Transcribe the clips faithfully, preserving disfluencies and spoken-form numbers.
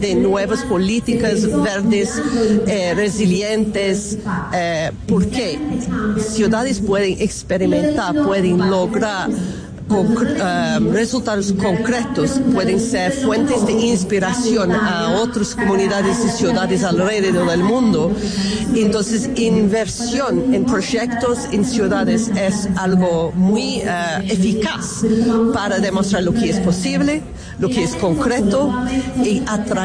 de nuevas políticas verdes, eh, resilientes, eh, porque ciudades pueden experimentar, pueden lograr con, uh, resultados concretos, pueden ser fuentes de inspiración a otras comunidades y ciudades alrededor del mundo. Entonces, inversión en proyectos en ciudades es algo muy uh, eficaz para demostrar lo que es posible, lo que es concreto, y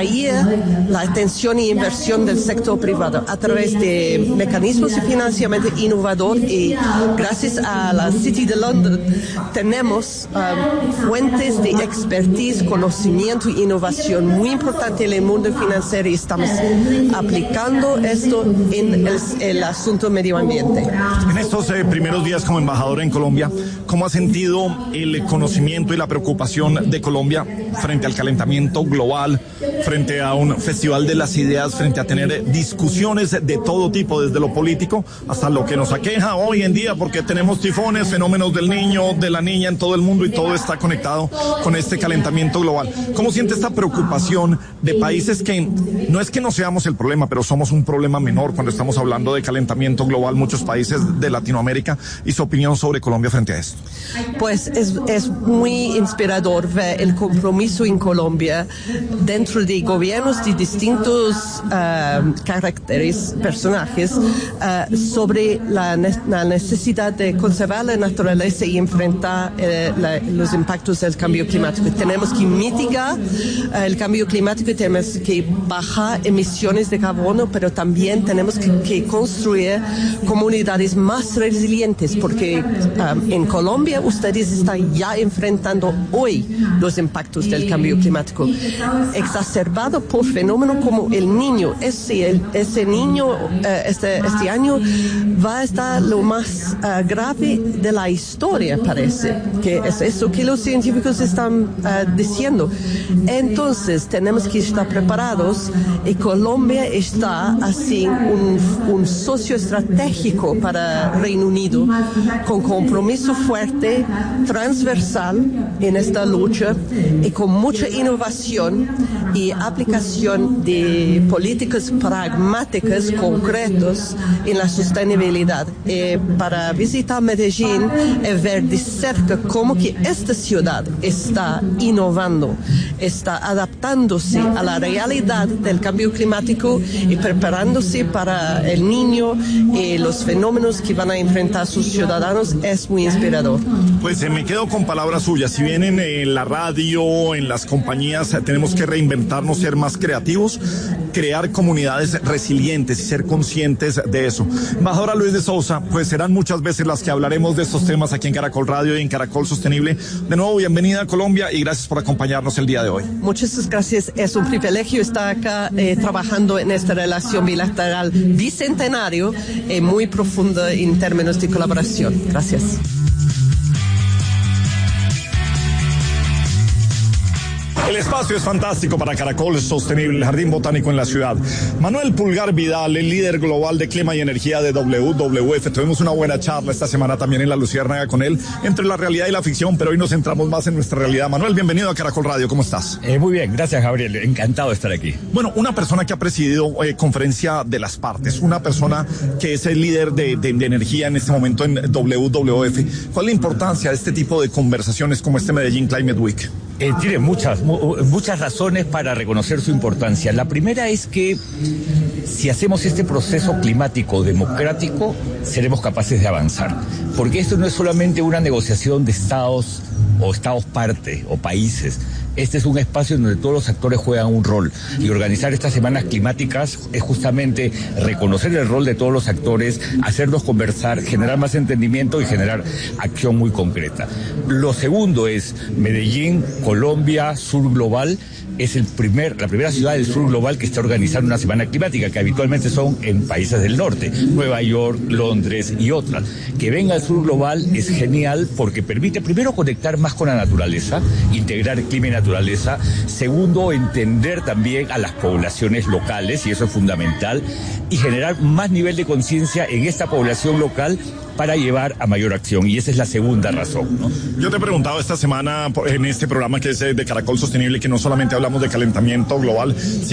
atraer la atención e inversión del sector privado a través de mecanismos de financiamiento innovador. Y gracias a la City de London tenemos Um, fuentes de expertise, conocimiento e innovación muy importante en el mundo financiero, y estamos aplicando esto en el, el asunto medio ambiente. En estos eh, primeros días como embajadora en Colombia, ¿cómo ha sentido el conocimiento y la preocupación de Colombia frente al calentamiento global, frente a un festival de las ideas, frente a tener discusiones de todo tipo, desde lo político hasta lo que nos aqueja hoy en día, porque tenemos tifones, fenómenos del niño, de la niña en todo el mundo, y todo está conectado con este calentamiento global? ¿Cómo siente esta preocupación de países que no es que no seamos el problema, pero somos un problema menor cuando estamos hablando de calentamiento global, muchos países de Latinoamérica, y su opinión sobre Colombia frente a esto? Pues es, es muy inspirador ver el compromiso en Colombia dentro de gobiernos de distintos uh, caracteres, personajes, uh, sobre la, ne- la necesidad de conservar la naturaleza y enfrentar uh, la, los impactos del cambio climático. Tenemos que mitigar uh, el cambio climático y tenemos que bajar emisiones de carbono, pero también tenemos que, que construir comunidades más resilientes, porque um, en Colombia ustedes están ya enfrentando hoy los impactos del cambio climático, exacerbado por fenómenos como el Niño. Ese, el, ese niño uh, este, este año va a estar lo más uh, grave de la historia, parece, que es eso que los científicos están uh, diciendo. Entonces tenemos que estar preparados, y Colombia está así un, un socio estratégico para Reino Unido, con compromiso fuerte, transversal en esta lucha, y con mucha innovación y aplicación de políticas pragmáticas concretas en la sostenibilidad. Eh, para visitar Medellín y ver de cerca cómo que esta ciudad está innovando, está adaptándose a la realidad del cambio climático y preparándose para el niño y los fenómenos que van a enfrentar sus ciudadanos, es muy inspirador. Pues eh, me quedo con palabras suyas. Si bien en, en la radio, en las compañías, eh, tenemos que reinventarnos, ser más creativos, crear comunidades resilientes y ser conscientes de eso. Embajadora Luis de Sousa, pues serán muchas veces las que hablaremos de estos temas aquí en Caracol Radio y en Caracol Sostenible. De nuevo, bienvenida a Colombia y gracias por acompañarnos el día de hoy. Muchas gracias. Es un privilegio estar acá eh, trabajando en esta relación bilateral bicentenario y eh, muy profunda en términos de colaboración. Gracias. El espacio es fantástico para Caracol Sostenible, el Jardín Botánico en la ciudad. Manuel Pulgar Vidal, el líder global de clima y energía de W W F. Tuvimos una buena charla esta semana también en La Luciérnaga con él, entre la realidad y la ficción, pero hoy nos centramos más en nuestra realidad. Manuel, bienvenido a Caracol Radio, ¿cómo estás? Eh, muy bien, gracias Gabriel, encantado de estar aquí. Bueno, una persona que ha presidido eh, conferencia de las partes, una persona que es el líder de, de, de energía en este momento en W W F. ¿Cuál es la importancia de este tipo de conversaciones como este Medellín Climate Week? Eh, tiene muchas, mu- muchas razones para reconocer su importancia. La primera es que si hacemos este proceso climático democrático, seremos capaces de avanzar. Porque esto no es solamente una negociación de estados o estados parte o países. Este es un espacio en donde todos los actores juegan un rol, y organizar estas semanas climáticas es justamente reconocer el rol de todos los actores, hacerlos conversar, generar más entendimiento y generar acción muy concreta. Lo segundo es Medellín, Colombia, Sur Global. Es el primer, la primera ciudad del sur global que está organizando una semana climática, que habitualmente son en países del norte, Nueva York, Londres y otras. Que venga el sur global es genial porque permite primero conectar más con la naturaleza, integrar clima y naturaleza. Segundo, entender también a las poblaciones locales, y eso es fundamental, y generar más nivel de conciencia en esta población local para llevar a mayor acción, y esa es la segunda razón, ¿no? Yo te he preguntado esta semana en este programa que es de Caracol Sostenible, que no solamente hablamos de calentamiento global,